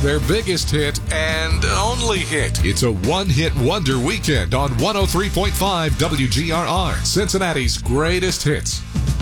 their biggest hit and only hit. It's a one-hit wonder weekend on 103.5 WGRR, Cincinnati's greatest hits.